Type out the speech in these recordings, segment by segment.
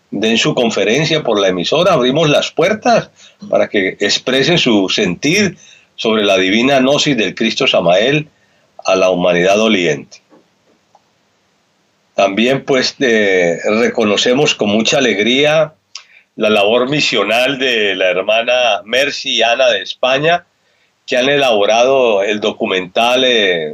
den su conferencia por la emisora, abrimos las puertas para que expresen su sentir sobre la divina gnosis del Cristo Samael a la humanidad doliente. También pues reconocemos con mucha alegría la labor misional de la hermana Mercy y Ana de España, que han elaborado el documental, el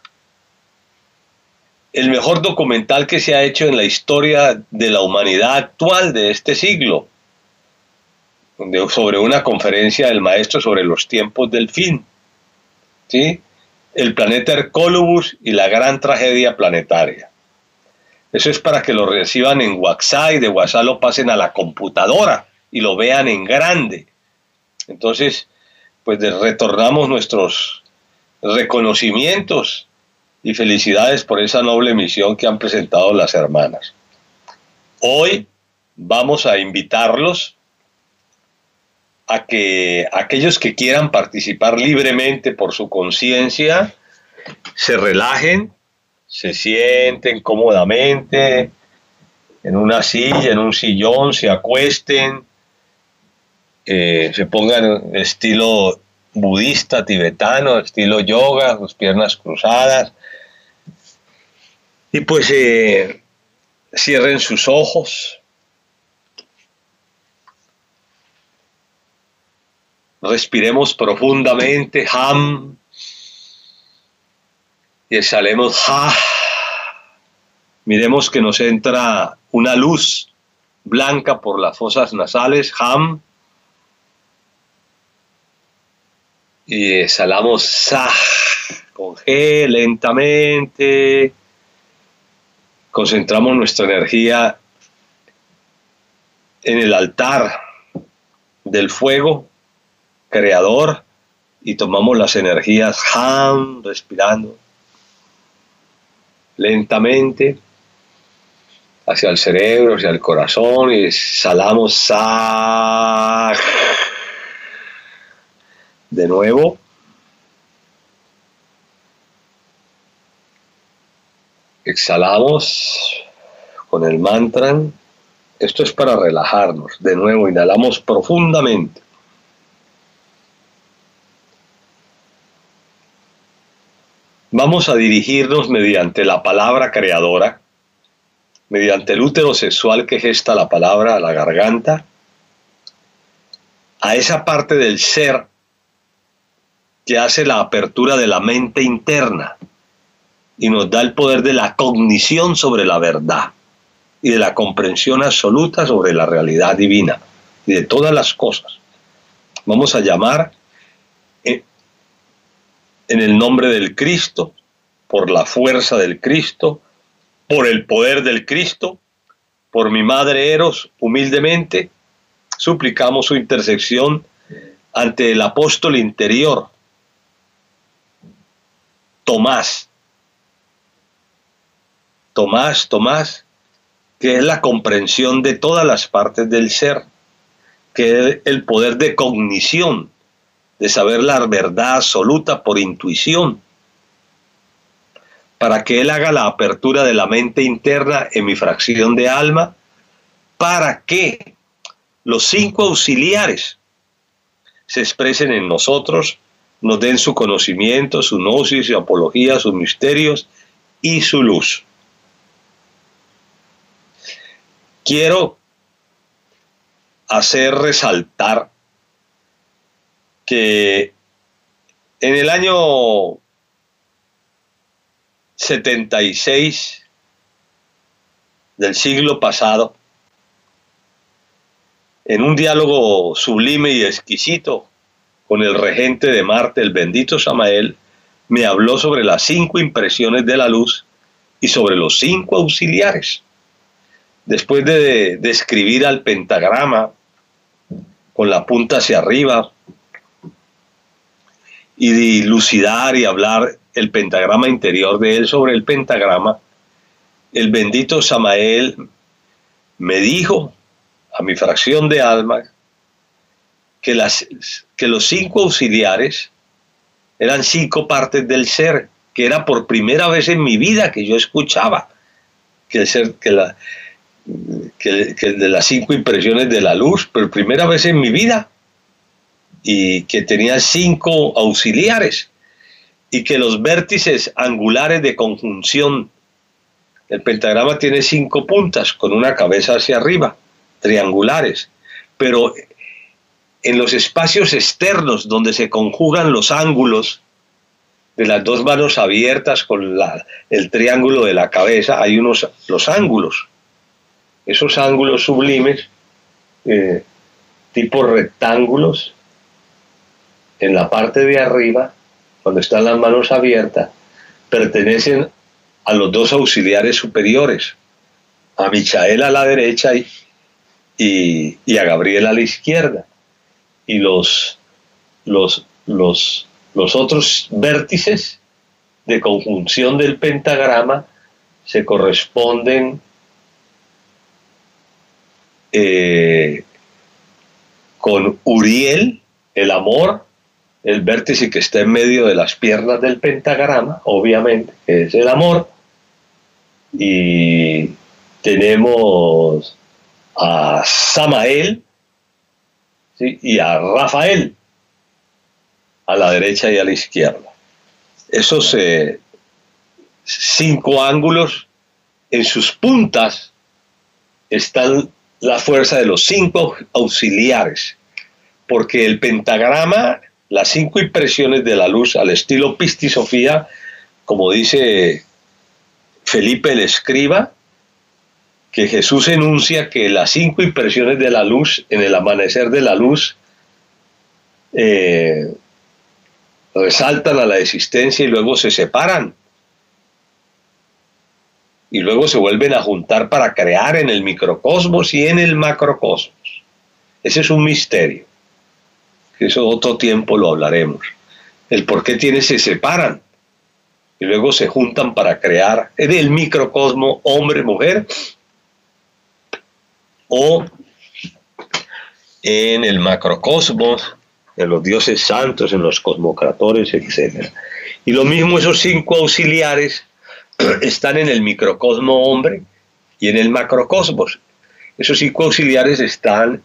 mejor documental que se ha hecho en la historia de la humanidad actual de este siglo, sobre una conferencia del maestro sobre los tiempos del fin, ¿sí? El planeta Hercólubus y la gran tragedia planetaria. Eso es para que lo reciban en WhatsApp y de WhatsApp lo pasen a la computadora y lo vean en grande. Entonces, pues retornamos nuestros reconocimientos y felicidades por esa noble misión que han presentado las hermanas. Hoy vamos a invitarlos a que aquellos que quieran participar libremente por su conciencia se relajen, se sienten cómodamente en una silla, en un sillón, se acuesten, se pongan estilo budista, tibetano, estilo yoga, sus piernas cruzadas, y pues cierren sus ojos, respiremos profundamente, ham, y exhalemos, ja. Miremos que nos entra una luz blanca por las fosas nasales, ham, y exhalamos, sa, con G, lentamente. Concentramos nuestra energía en el altar del fuego creador y tomamos las energías ham, respirando lentamente hacia el cerebro, hacia el corazón, y exhalamos sa. De nuevo. Exhalamos con el mantra. Esto es para relajarnos. De nuevo, inhalamos profundamente. Vamos a dirigirnos mediante la palabra creadora, mediante el útero sexual que gesta la palabra a la garganta, a esa parte del ser que hace la apertura de la mente interna y nos da el poder de la cognición sobre la verdad y de la comprensión absoluta sobre la realidad divina y de todas las cosas. Vamos a llamar en el nombre del Cristo, por la fuerza del Cristo, por el poder del Cristo, por mi madre Eros, humildemente, suplicamos su intersección ante el apóstol interior, Tomás, que es la comprensión de todas las partes del ser, que es el poder de cognición, de saber la verdad absoluta por intuición, para que él haga la apertura de la mente interna en mi fracción de alma, para que los 5 auxiliares se expresen en nosotros, nos den su conocimiento, su gnosis, su apología, sus misterios y su luz. Quiero hacer resaltar que en el año 76 del siglo pasado, en un diálogo sublime y exquisito con el regente de Marte, el bendito Samael, me habló sobre las 5 impresiones de la luz y sobre los 5 auxiliares. Después de describir al pentagrama con la punta hacia arriba y dilucidar y hablar el pentagrama interior de él sobre el pentagrama, el bendito Samael me dijo a mi fracción de alma que los 5 auxiliares eran 5 partes del ser, que era por primera vez en mi vida que yo escuchaba que el ser, que el de las 5 impresiones de la luz, por primera vez en mi vida, y que tenía 5 auxiliares, y que los vértices angulares de conjunción, el pentagrama tiene 5 puntas con una cabeza hacia arriba, triangulares, pero en los espacios externos donde se conjugan los ángulos de las 2 manos abiertas con el triángulo de la cabeza, hay los ángulos, esos ángulos sublimes, tipo rectángulos, en la parte de arriba, cuando están las manos abiertas, pertenecen a los 2 auxiliares superiores, a Michael a la derecha y a Gabriel a la izquierda. Y los otros vértices de conjunción del pentagrama se corresponden con Uriel, el amor, el vértice que está en medio de las piernas del pentagrama, obviamente, que es el amor, y tenemos a Samael, ¿sí?, y a Rafael, a la derecha y a la izquierda. Esos 5 ángulos, en sus puntas están la fuerza de los 5 auxiliares, porque el pentagrama, las 5 impresiones de la luz al estilo Pistisofía, como dice Felipe el Escriba, que Jesús enuncia que las 5 impresiones de la luz en el amanecer de la luz resaltan a la existencia y luego se separan y luego se vuelven a juntar para crear en el microcosmos y en el macrocosmos. Ese es un misterio, que eso otro tiempo lo hablaremos. El por qué se separan y luego se juntan para crear en el microcosmo hombre-mujer o en el macrocosmos, en los dioses santos, en los cosmocratores, etc. Y lo mismo, esos 5 auxiliares están en el microcosmo hombre y en el macrocosmos. Esos 5 auxiliares están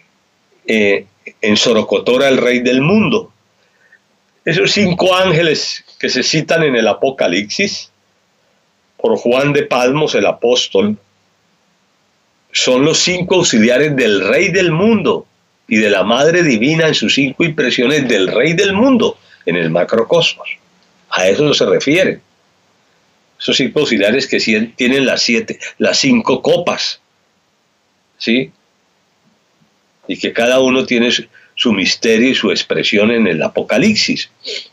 en Sorocotora, el rey del mundo. Esos 5 ángeles que se citan en el Apocalipsis por Juan de Patmos, el apóstol, son los 5 auxiliares del rey del mundo y de la madre divina en sus 5 impresiones del rey del mundo en el macrocosmos. A eso se refiere. Esos 5 auxiliares que tienen las 5 copas, ¿sí?, y que cada uno tiene su misterio y su expresión en el Apocalipsis.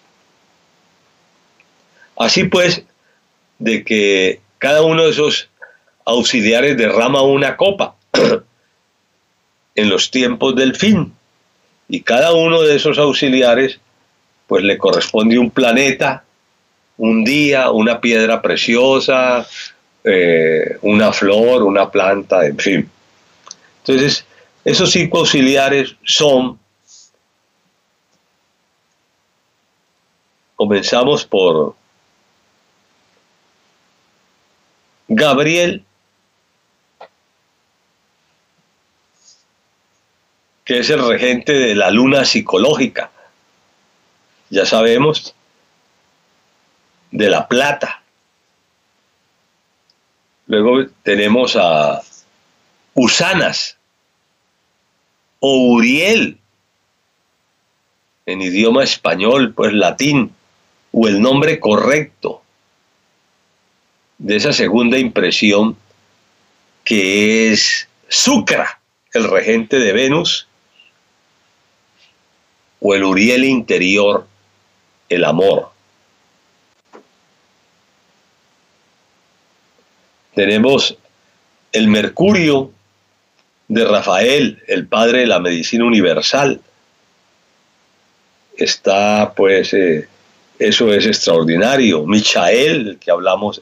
Así pues, de que cada uno de esos auxiliares derrama una copa en los tiempos del fin, y cada uno de esos auxiliares pues le corresponde un planeta, un día, una piedra preciosa, una flor, una planta, en fin. Entonces, esos 5 auxiliares son, comenzamos por Gabriel, que es el regente de la luna psicológica, ya sabemos, de la plata. Luego tenemos a Usanas o Uriel, en idioma español, pues latín, o el nombre correcto de esa segunda impresión, que es Sucra, el regente de Venus, o el Uriel interior, el amor. Tenemos el Mercurio de Rafael, el padre de la medicina universal. Está, pues, eso es extraordinario. Michael, el que hablamos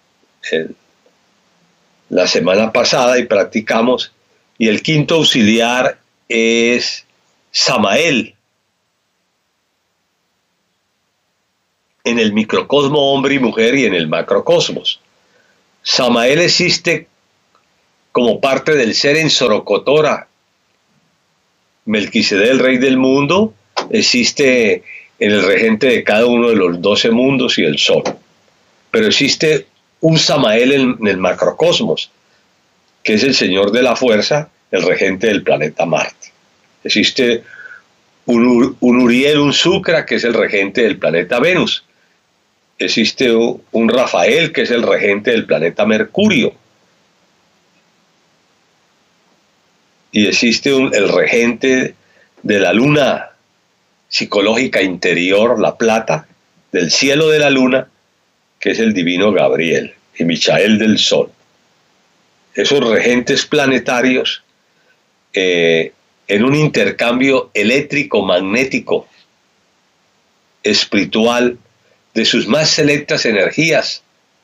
la semana pasada y practicamos, y el 5º auxiliar es Samael, en el microcosmo hombre y mujer y en el macrocosmos. Samael existe como parte del ser en Sorocotora. Melquisedec, el rey del mundo, existe en el regente de cada uno de los 12 mundos y el sol. Pero existe un Samael en el macrocosmos, que es el señor de la fuerza, el regente del planeta Marte. Existe un Uriel, un Sucra, que es el regente del planeta Venus. Existe un Rafael, que es el regente del planeta Mercurio. Y existe el regente de la luna psicológica interior, la plata, del cielo de la luna, que es el divino Gabriel, y Michael del sol. Esos regentes planetarios, en un intercambio eléctrico-magnético, espiritual, de sus más selectas energías,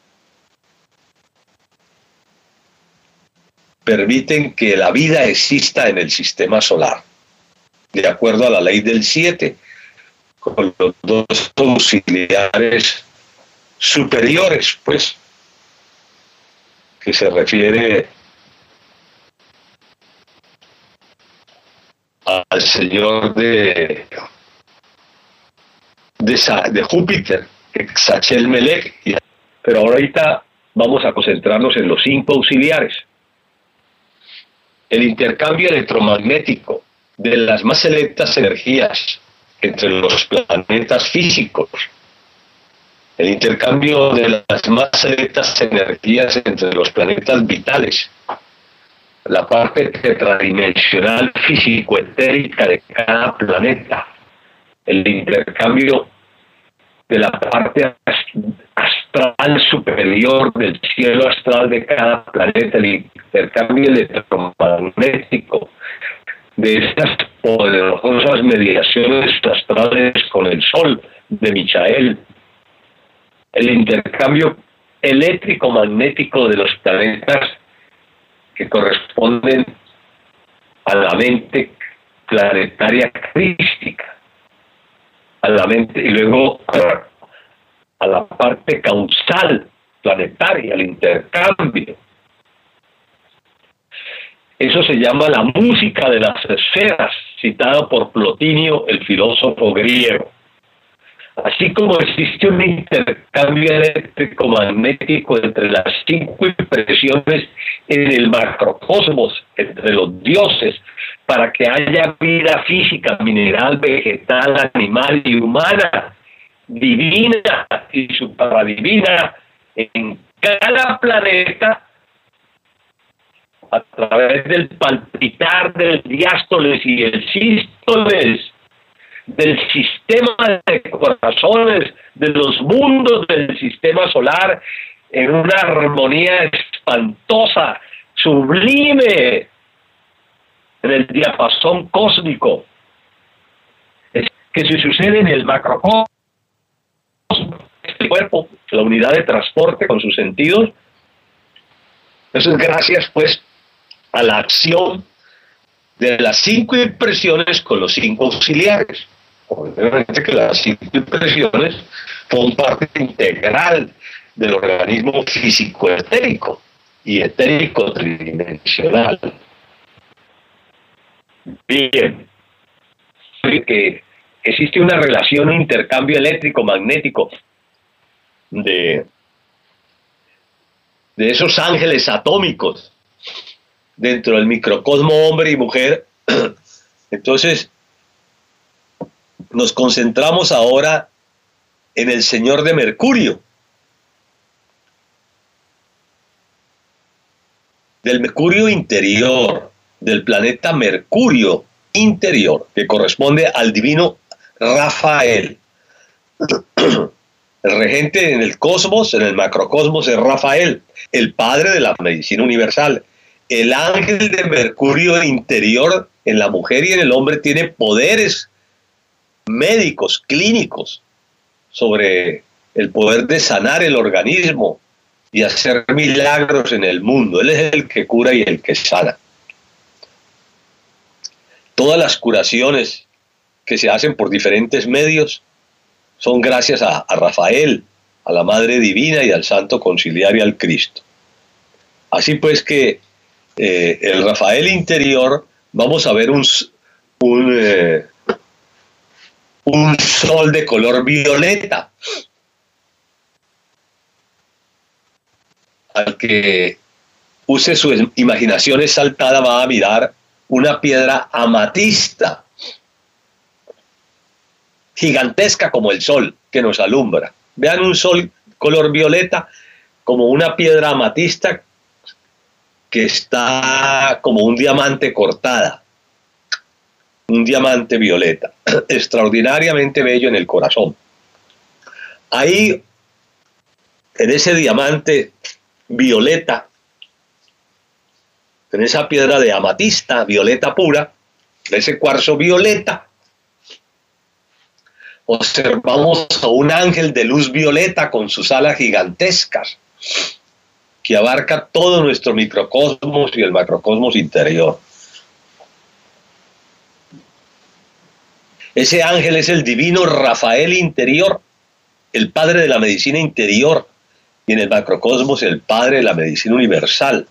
permiten que la vida exista en el sistema solar, de acuerdo a la ley del 7, con los dos auxiliares superiores, pues, que se refiere al señor de Júpiter, Exachel-Melech. Pero ahorita vamos a concentrarnos en los 5 auxiliares. El intercambio electromagnético de las más selectas energías entre los planetas físicos, el intercambio de las más selectas energías entre los planetas vitales, la parte tetradimensional físico-etérica de cada planeta, el intercambio de la parte astral superior del cielo astral de cada planeta, el intercambio electromagnético de estas poderosas mediaciones astrales con el sol de Michael, el intercambio eléctrico-magnético de los planetas que corresponden a la mente planetaria crística, a la mente, y luego a la parte causal planetaria, el intercambio. Eso se llama la música de las esferas, citada por Plotinio, el filósofo griego. Así como existe un intercambio eléctrico-magnético entre las 5 impresiones en el macrocosmos, entre los dioses, para que haya vida física, mineral, vegetal, animal y humana, divina y supradivina, en cada planeta, a través del palpitar del diástoles y el sístoles, del sistema de corazones, de los mundos del sistema solar, en una armonía espantosa, sublime, en el diapasón cósmico, es que se sucede en el macrocosmos, este cuerpo, la unidad de transporte con sus sentidos. Eso es gracias, pues, a la acción de las 5 impresiones con los 5 auxiliares. Obviamente que las 5 impresiones son parte integral del organismo físico-etérico y etérico tridimensional. Bien, que existe una relación, un intercambio eléctrico-magnético de esos ángeles atómicos dentro del microcosmo hombre y mujer. Entonces, nos concentramos ahora en el señor de Mercurio, del Mercurio interior, del planeta Mercurio interior, que corresponde al divino Rafael. El regente en el cosmos, en el macrocosmos, es Rafael, el padre de la medicina universal. El ángel de Mercurio interior en la mujer y en el hombre tiene poderes médicos, clínicos, sobre el poder de sanar el organismo y hacer milagros en el mundo. Él es el que cura y el que sana. Todas las curaciones que se hacen por diferentes medios son gracias a Rafael, a la Madre Divina y al Santo Conciliar y al Cristo. Así pues que el Rafael interior, vamos a ver un sol de color violeta. Al que use su imaginación exaltada va a mirar una piedra amatista, gigantesca como el sol que nos alumbra. Vean un sol color violeta como una piedra amatista que está como un diamante cortada, un diamante violeta, extraordinariamente bello en el corazón. Ahí, en ese diamante violeta, en esa piedra de amatista, violeta pura, de ese cuarzo violeta, observamos a un ángel de luz violeta con sus alas gigantescas, que abarca todo nuestro microcosmos y el macrocosmos interior. Ese ángel es el divino Rafael interior, el padre de la medicina interior, y en el macrocosmos el padre de la medicina universal.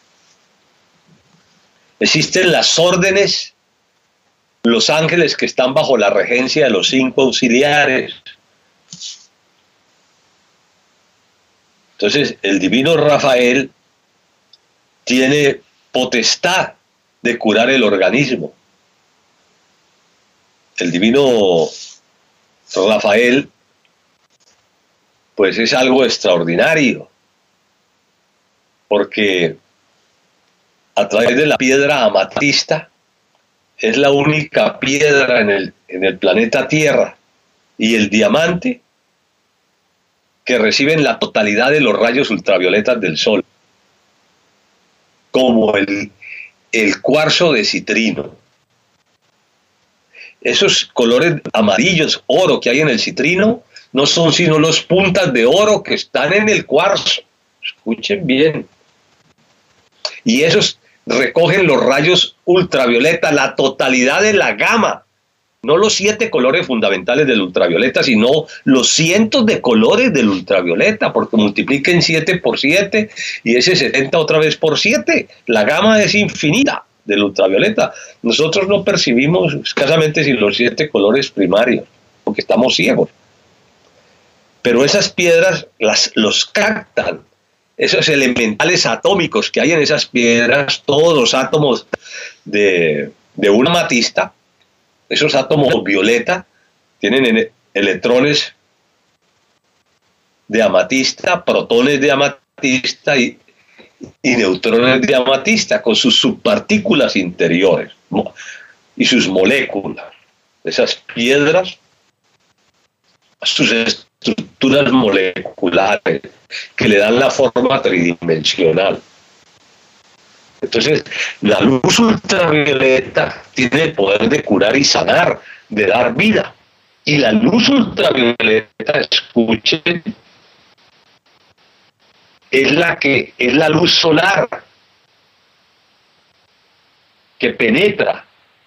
Existen las órdenes, los ángeles que están bajo la regencia de los 5 auxiliares. Entonces, el divino Rafael tiene potestad de curar el organismo. El divino Rafael, pues es algo extraordinario, porque a través de la piedra amatista es la única piedra en el planeta Tierra y el diamante que reciben la totalidad de los rayos ultravioletas del sol, como el cuarzo de citrino. Esos colores amarillos, oro que hay en el citrino, no son sino las puntas de oro que están en el cuarzo. Escuchen bien. Y esos recogen los rayos ultravioleta, la totalidad de la gama. No los 7 colores fundamentales del ultravioleta, sino los cientos de colores del ultravioleta, porque multipliquen 7 por 7 y ese 70 otra vez por 7. La gama es infinita del ultravioleta. Nosotros no percibimos escasamente sin los 7 colores primarios, porque estamos ciegos. Pero esas piedras los captan. Esos elementales atómicos que hay en esas piedras, todos los átomos de una amatista, esos átomos violeta, tienen electrones de amatista, protones de amatista y neutrones de amatista con sus subpartículas interiores y sus moléculas. Esas piedras, sus estructuras moleculares que le dan la forma tridimensional. Entonces, la luz ultravioleta tiene el poder de curar y sanar, de dar vida. Y la luz ultravioleta, escuchen, es la luz solar que penetra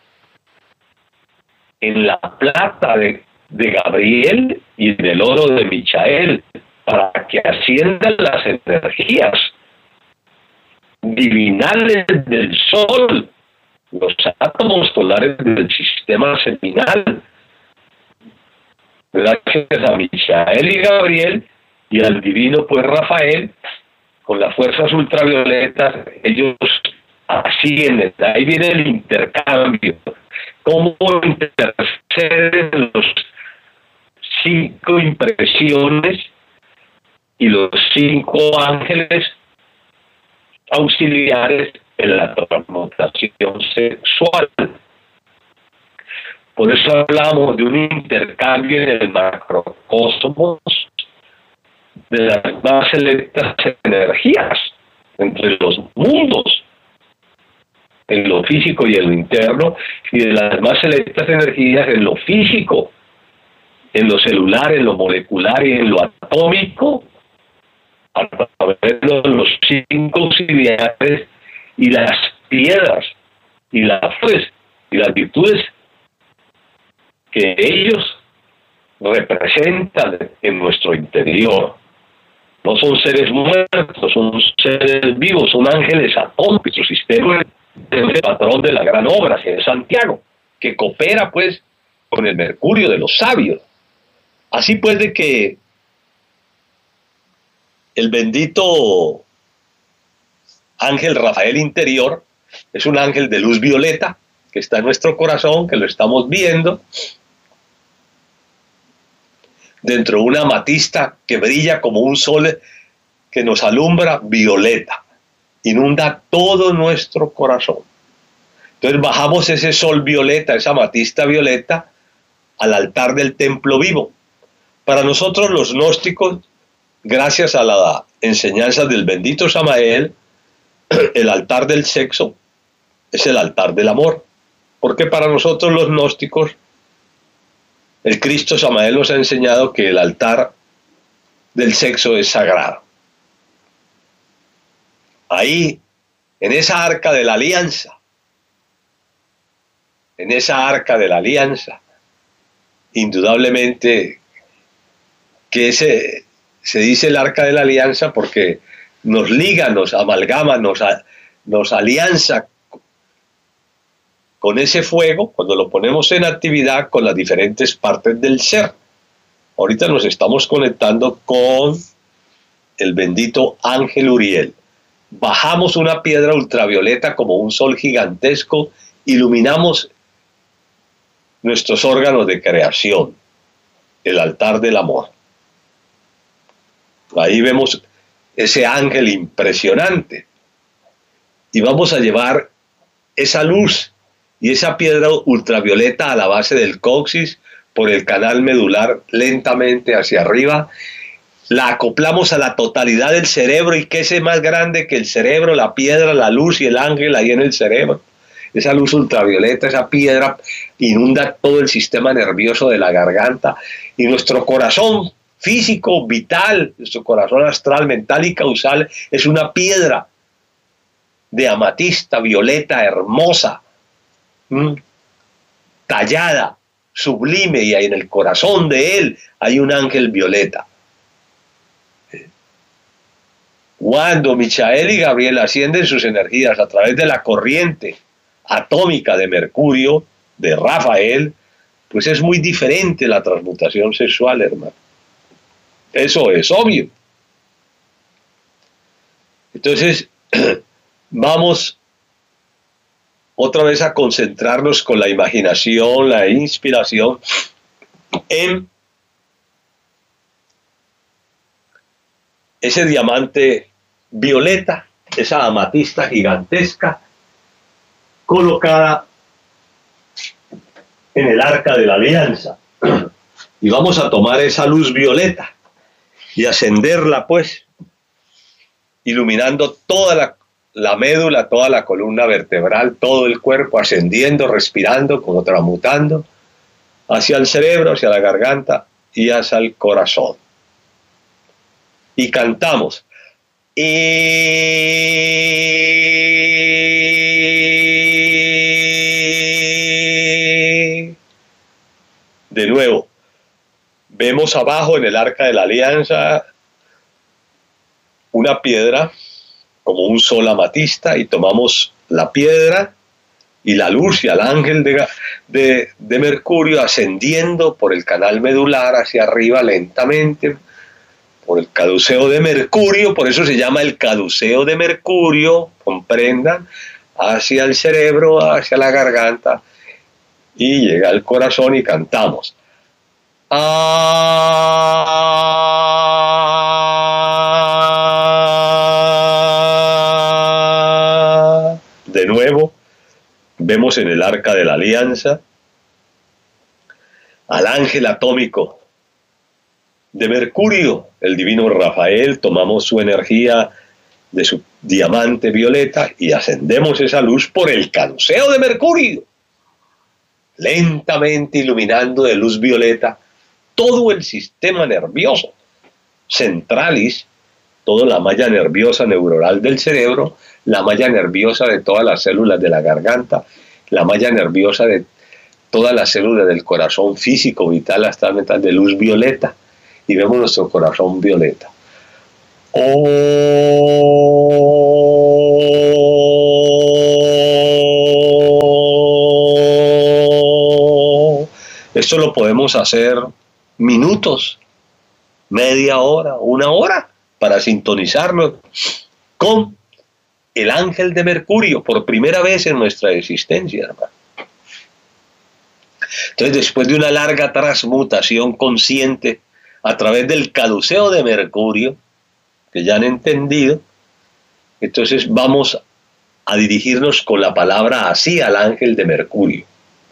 en la plata de Gabriel y en el oro de Michael para que asciendan las energías divinales del sol, los átomos solares del sistema seminal. Gracias a Michael y Gabriel y al divino pues Rafael, con las fuerzas ultravioletas, ellos ascienden. Ahí viene el intercambio. Cómo interceden los 5 impresiones y los 5 ángeles auxiliares en la transmutación sexual. Por eso hablamos de un intercambio en el macrocosmos de las más selectas energías entre los mundos, en lo físico y en lo interno, y de las más selectas energías en lo físico, en lo celular, en lo molecular y en lo atómico, a través de los 5 auxiliares y las piedras y las flores y las virtudes que ellos representan en nuestro interior. No son seres muertos, son seres vivos, son ángeles atómicos, su sistema es el patrón de la gran obra, que es Santiago, que coopera pues con el mercurio de los sabios. Así pues de que el bendito ángel Rafael interior es un ángel de luz violeta que está en nuestro corazón, que lo estamos viendo, dentro de una amatista que brilla como un sol que nos alumbra violeta, inunda todo nuestro corazón. Entonces bajamos ese sol violeta, esa amatista violeta, al altar del templo vivo. Para nosotros los gnósticos, gracias a la enseñanza del bendito Samael, el altar del sexo es el altar del amor, porque para nosotros los gnósticos el Cristo Samael nos ha enseñado que el altar del sexo es sagrado. Ahí, en esa arca de la alianza, indudablemente que se dice el arca de la alianza porque nos liga, nos amalgama, nos alianza con ese fuego cuando lo ponemos en actividad con las diferentes partes del ser. Ahorita nos estamos conectando con el bendito ángel Uriel. Bajamos una piedra ultravioleta como un sol gigantesco, iluminamos nuestros órganos de creación, el altar del amor. Ahí vemos ese ángel impresionante y vamos a llevar esa luz y esa piedra ultravioleta a la base del coxis por el canal medular lentamente hacia arriba. La acoplamos a la totalidad del cerebro. ¿Y qué es más grande que el cerebro? La piedra, la luz y el ángel ahí en el cerebro. Esa luz ultravioleta, esa piedra inunda todo el sistema nervioso de la garganta y nuestro corazón físico, vital, nuestro corazón astral, mental y causal es una piedra de amatista, violeta, hermosa, tallada, sublime, y ahí en el corazón de él hay un ángel violeta. Cuando Michael y Gabriel ascienden sus energías a través de la corriente atómica de Mercurio, de Rafael, pues es muy diferente la transmutación sexual, hermano. Eso es obvio. Entonces, vamos otra vez a concentrarnos con la imaginación, la inspiración, en ese diamante violeta, esa amatista gigantesca, colocada en el arca de la alianza. Y vamos a tomar esa luz violeta y ascenderla, pues, iluminando toda la médula, toda la columna vertebral, todo el cuerpo, ascendiendo, respirando, como transmutando, hacia el cerebro, hacia la garganta y hacia el corazón. Y cantamos. De nuevo, vemos abajo en el arca de la alianza una piedra como un sol amatista y tomamos la piedra y la luz y al ángel de Mercurio ascendiendo por el canal medular hacia arriba lentamente, por el caduceo de Mercurio, por eso se llama el caduceo de Mercurio, comprendan, hacia el cerebro, hacia la garganta, y llega al corazón y cantamos. De nuevo, vemos en el arca de la alianza al ángel atómico de Mercurio, el divino Rafael. Tomamos su energía de su diamante violeta y ascendemos esa luz por el caduceo de Mercurio, lentamente iluminando de luz violeta todo el sistema nervioso centralis, toda la malla nerviosa neuronal del cerebro, la malla nerviosa de todas las células de la garganta, la malla nerviosa de todas las células del corazón físico, vital, astral, mental, de luz violeta. Y vemos nuestro corazón violeta. Oh. Esto lo podemos hacer minutos, media hora, una hora, para sintonizarnos con el ángel de Mercurio por primera vez en nuestra existencia, hermano. Entonces, después de una larga transmutación consciente a través del caduceo de Mercurio, que ya han entendido, entonces vamos a dirigirnos con la palabra así al ángel de Mercurio.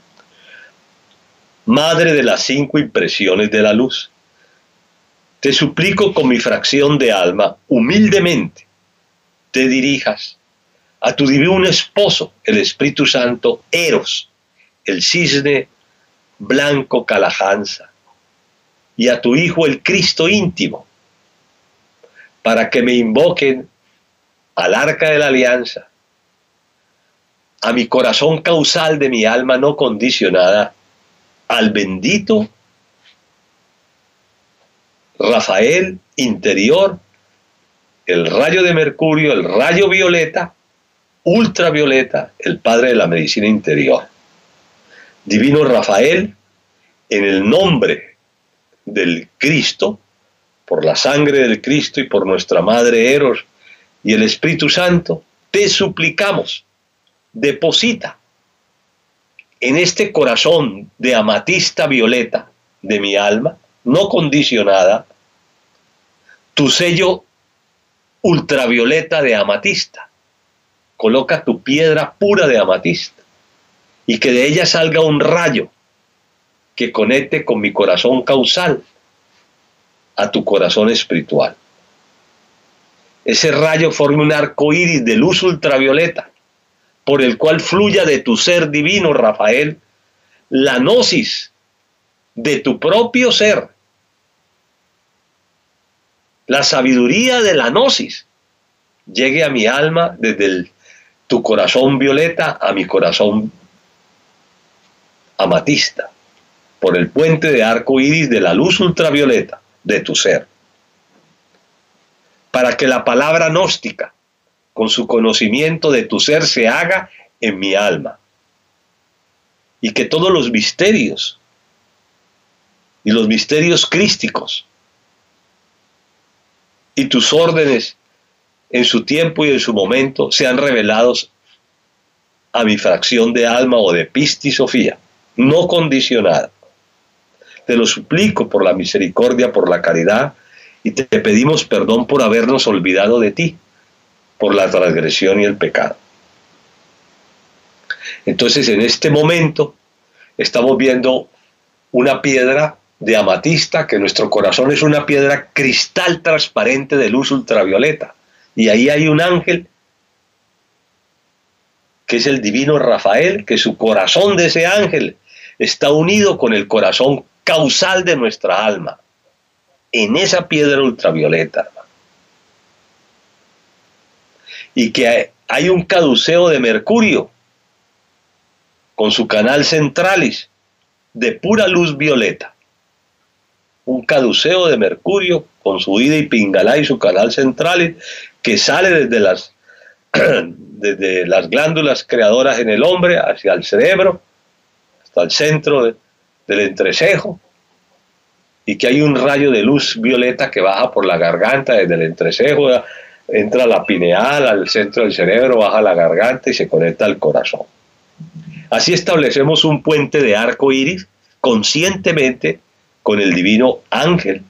Madre de las 5 impresiones de la luz, te suplico con mi fracción de alma, humildemente, te dirijas a tu divino esposo, el Espíritu Santo, Eros, el cisne blanco Kalahansa, y a tu hijo, el Cristo íntimo, para que me invoquen al arca de la alianza, a mi corazón causal de mi alma no condicionada, al bendito Rafael interior, el rayo de Mercurio, el rayo violeta, ultravioleta, el padre de la medicina interior. Divino Rafael, en el nombre del Cristo, por la sangre del Cristo y por nuestra madre Eros y el Espíritu Santo, te suplicamos, deposita en este corazón de amatista violeta de mi alma, no condicionada, tu sello ultravioleta de amatista. Coloca tu piedra pura de amatista y que de ella salga un rayo que conecte con mi corazón causal a tu corazón espiritual. Ese rayo forme un arco iris de luz ultravioleta por el cual fluya de tu ser divino, Rafael, la gnosis de tu propio ser, la sabiduría de la gnosis, llegue a mi alma desde tu corazón violeta a mi corazón amatista, por el puente de arco iris de la luz ultravioleta de tu ser, para que la palabra gnóstica, con su conocimiento de tu ser, se haga en mi alma, y que todos los misterios y los misterios crísticos y tus órdenes en su tiempo y en su momento sean revelados a mi fracción de alma o de Pistis Sofía, no condicionada. Te lo suplico por la misericordia, por la caridad, y te pedimos perdón por habernos olvidado de ti, por la transgresión y el pecado. Entonces, en este momento estamos viendo una piedra de amatista, que nuestro corazón es una piedra cristal transparente de luz ultravioleta, y ahí hay un ángel que es el divino Rafael, que su corazón de ese ángel está unido con el corazón causal de nuestra alma, en esa piedra ultravioleta, hermano. Y que hay un caduceo de Mercurio con su canal centralis de pura luz violeta. Un caduceo de Mercurio con su ida y Pingalá y su canal centralis, que sale desde las glándulas creadoras en el hombre hacia el cerebro, hasta el centro del entrecejo, y que hay un rayo de luz violeta que baja por la garganta desde el entrecejo, entra a la pineal, al centro del cerebro, baja a la garganta y se conecta al corazón. Así establecemos un puente de arco iris conscientemente con el divino ángel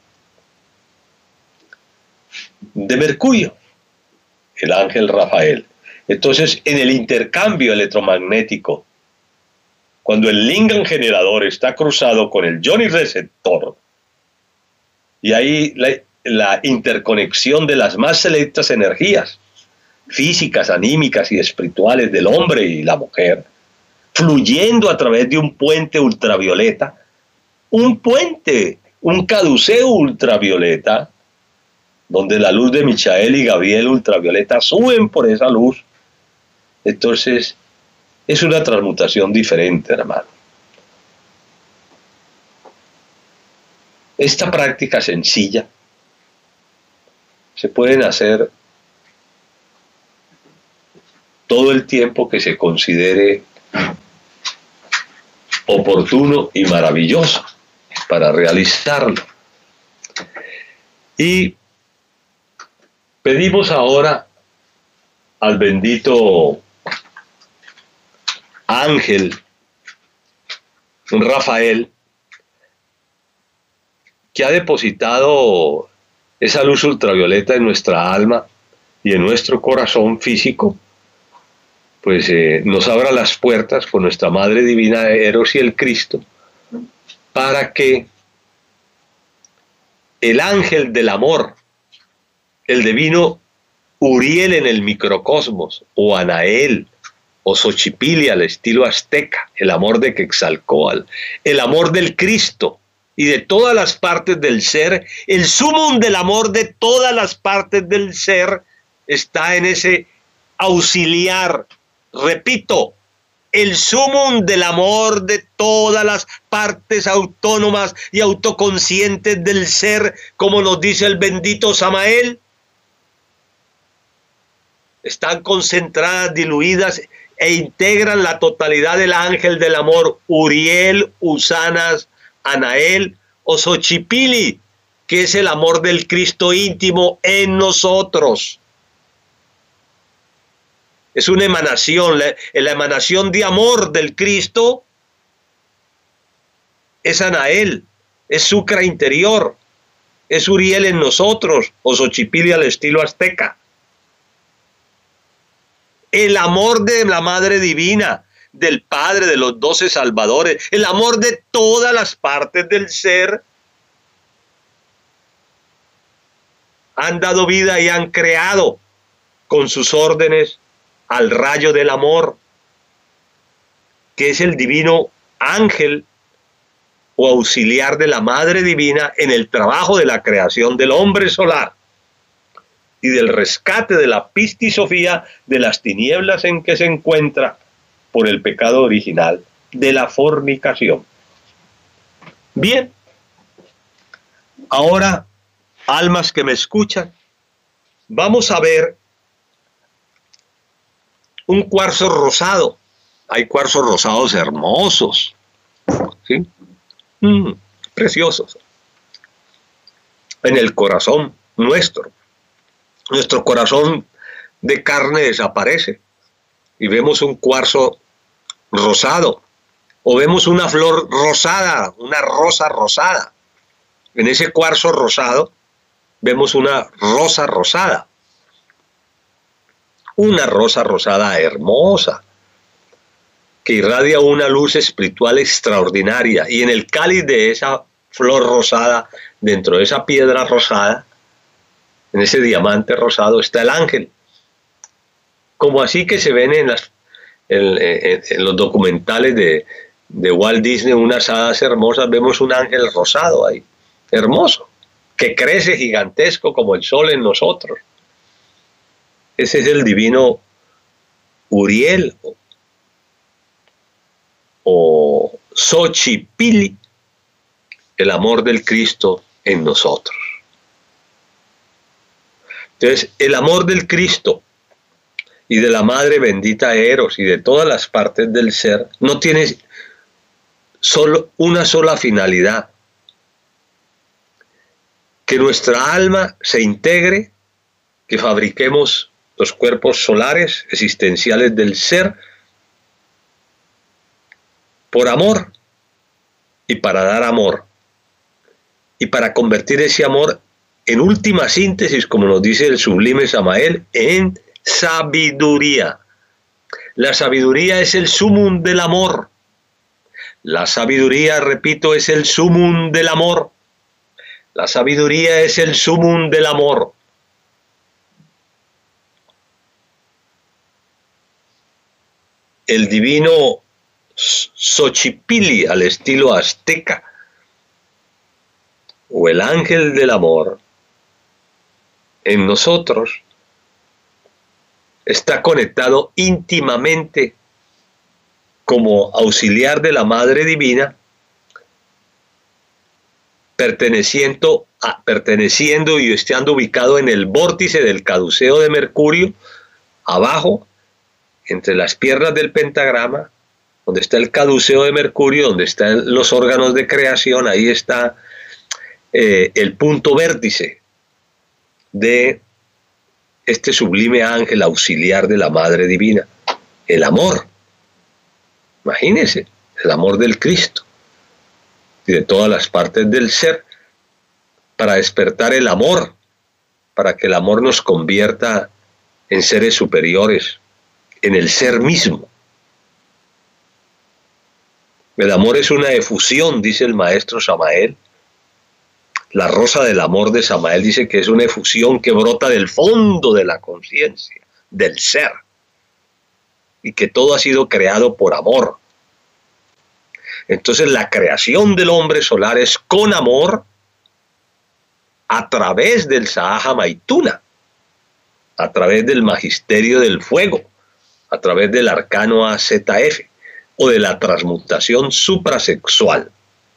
de Mercurio, el ángel Rafael. Entonces, en el intercambio electromagnético, cuando el lingam generador está cruzado con el yoni receptor, y ahí la interconexión de las más selectas energías físicas, anímicas y espirituales del hombre y la mujer, fluyendo a través de un puente ultravioleta, un caduceo ultravioleta, donde la luz de Michael y Gabriel ultravioleta suben por esa luz. Entonces, es una transmutación diferente, hermano. Esta práctica sencilla se pueden hacer todo el tiempo que se considere oportuno y maravilloso para realizarlo. Y pedimos ahora al bendito ángel Rafael, que ha depositado esa luz ultravioleta en nuestra alma y en nuestro corazón físico, pues nos abra las puertas con nuestra Madre Divina Eros y el Cristo, para que el ángel del amor, el divino Uriel en el microcosmos, o Anael, o Xochipilli al estilo azteca, el amor de Quetzalcóatl, el amor del Cristo y de todas las partes del ser, el sumum del amor de todas las partes del ser está en ese auxiliar. Repito, el sumum del amor de todas las partes autónomas y autoconscientes del ser, como nos dice el bendito Samael, están concentradas, diluidas e integran la totalidad del ángel del amor, Uriel, Usanas, Anael o Xochipilli, que es el amor del Cristo íntimo en nosotros. Es una emanación, la emanación de amor del Cristo es Anael, es Sucra interior, es Uriel en nosotros, o Xochipilli al estilo azteca. El amor de la Madre Divina, del Padre, de los 12 Salvadores, el amor de todas las partes del ser, han dado vida y han creado con sus órdenes al rayo del amor, que es el divino ángel o auxiliar de la Madre Divina en el trabajo de la creación del hombre solar y del rescate de la pistisofía de las tinieblas en que se encuentra por el pecado original de la fornicación. Bien, ahora, almas que me escuchan, vamos a ver un cuarzo rosado. Hay cuarzos rosados hermosos, ¿sí? Preciosos. En el corazón nuestro. Nuestro corazón de carne desaparece y vemos un cuarzo rosado, o vemos una flor rosada, una rosa rosada. En ese cuarzo rosado vemos una rosa rosada. Una rosa rosada hermosa, que irradia una luz espiritual extraordinaria. Y en el cáliz de esa flor rosada, dentro de esa piedra rosada, en ese diamante rosado, está el ángel. Como así que se ven en los documentales de Walt Disney, unas hadas hermosas, vemos un ángel rosado ahí, hermoso, que crece gigantesco como el sol en nosotros. Ese es el divino Uriel o Xochipilli, el amor del Cristo en nosotros. Entonces, el amor del Cristo y de la Madre bendita Eros y de todas las partes del ser no tiene solo una sola finalidad: que nuestra alma se integre, que fabriquemos los cuerpos solares existenciales del ser por amor y para dar amor y para convertir ese amor en última síntesis, como nos dice el sublime Samael, en sabiduría. La sabiduría es el sumum del amor. La sabiduría, repito, es el sumum del amor. La sabiduría es el sumum del amor. El divino Xochipilli al estilo azteca, o el ángel del amor, en nosotros está conectado íntimamente como auxiliar de la Madre Divina perteneciendo y estando ubicado en el vórtice del caduceo de Mercurio, abajo, entre las piernas del pentagrama, donde está el caduceo de Mercurio, donde están los órganos de creación, ahí está el punto vértice de este sublime ángel auxiliar de la Madre Divina, el amor. Imagínense, el amor del Cristo y de todas las partes del ser, para despertar el amor, para que el amor nos convierta en seres superiores, en el ser mismo. El amor es una efusión, dice el maestro Samael. La rosa del amor de Samael dice que es una efusión que brota del fondo de la conciencia, del ser, y que todo ha sido creado por amor. Entonces la creación del hombre solar es con amor a través del Sahaja Maituna, a través del magisterio del fuego, a través del arcano AZF o de la transmutación suprasexual.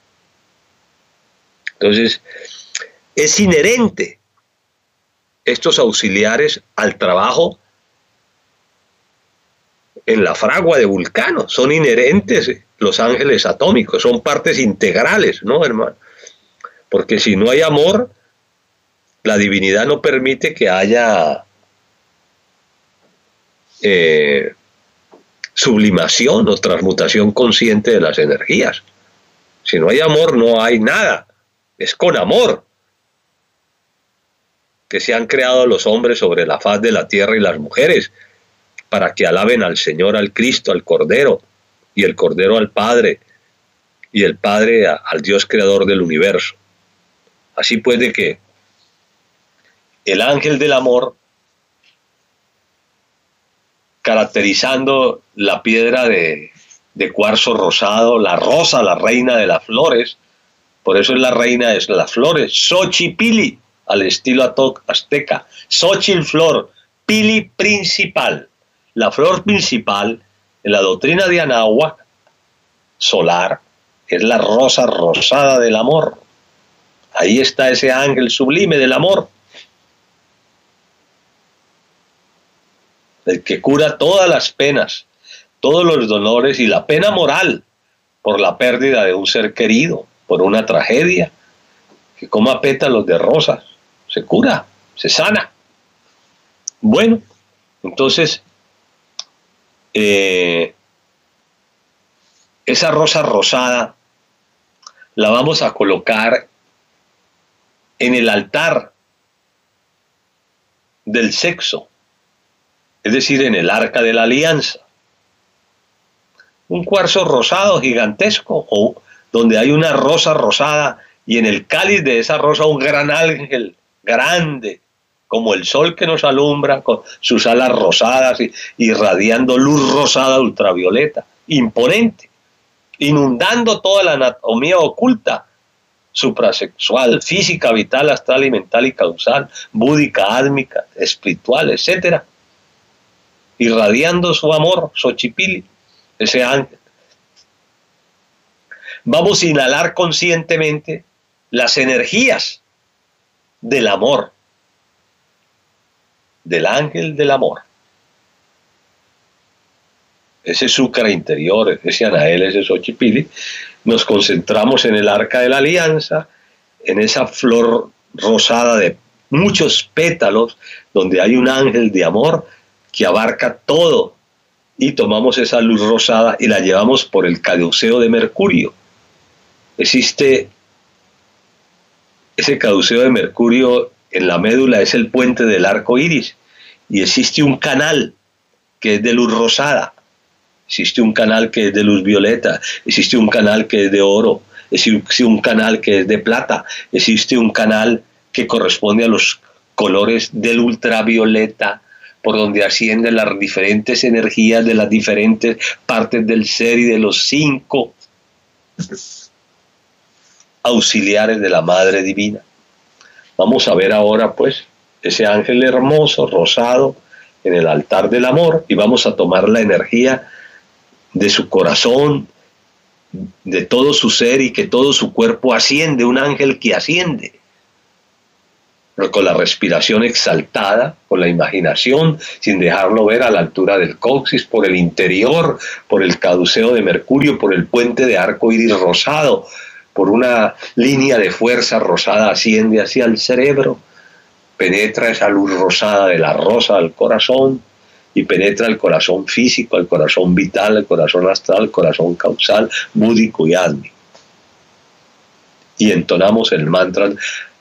Entonces, es inherente estos auxiliares al trabajo en la fragua de Vulcano. Son inherentes los ángeles atómicos, son partes integrales, ¿no, hermano? Porque si no hay amor, la divinidad no permite que haya sublimación o transmutación consciente de las energías. Si no hay amor, no hay nada. Es con amor que se han creado los hombres sobre la faz de la tierra y las mujeres, para que alaben al Señor, al Cristo, al Cordero, y el Cordero al Padre, y el Padre al Dios creador del universo. Así pues, de que el ángel del amor, caracterizando la piedra de cuarzo rosado, la rosa, la reina de las flores, por eso es la reina de las flores, Xochipili, al estilo azteca, Xochitl flor, Pili principal. La flor principal en la doctrina de Anáhuac solar es la rosa rosada del amor. Ahí está ese ángel sublime del amor, el que cura todas las penas, todos los dolores y la pena moral por la pérdida de un ser querido, por una tragedia, que coma pétalos de rosas, se cura, se sana. Bueno, entonces, esa rosa rosada la vamos a colocar en el altar del sexo, es decir, en el arca de la alianza. Un cuarzo rosado gigantesco, o donde hay una rosa rosada, y en el cáliz de esa rosa un gran ángel grande, como el sol que nos alumbra con sus alas rosadas, irradiando luz rosada ultravioleta, imponente, inundando toda la anatomía oculta, suprasexual, física, vital, astral y mental y causal, búdica, ádmica, espiritual, etc. Irradiando su amor, Xochipili, ese ángel. Vamos a inhalar conscientemente las energías del amor, del ángel del amor. Ese Sukra interior, ese Anael, ese Xochipili, nos concentramos en el arca de la alianza, en esa flor rosada de muchos pétalos, donde hay un ángel de amor que abarca todo, y tomamos esa luz rosada y la llevamos por el caduceo de Mercurio. Existe ese caduceo de Mercurio en la médula, es el puente del arco iris, y existe un canal que es de luz rosada, existe un canal que es de luz violeta, existe un canal que es de oro, existe un canal que es de plata, existe un canal que corresponde a los colores del ultravioleta, por donde ascienden las diferentes energías de las diferentes partes del ser y de los 5 auxiliares de la Madre Divina. Vamos a ver ahora pues ese ángel hermoso, rosado, en el altar del amor, y vamos a tomar la energía de su corazón, de todo su ser y que todo su cuerpo asciende, un ángel que asciende. Pero con la respiración exaltada, con la imaginación, sin dejarlo ver a la altura del coxis, por el interior, por el caduceo de Mercurio, por el puente de arco iris rosado, por una línea de fuerza rosada asciende hacia el cerebro, penetra esa luz rosada de la rosa al corazón y penetra el corazón físico, el corazón vital, el corazón astral, el corazón causal, búdico y átmico. Y entonamos el mantra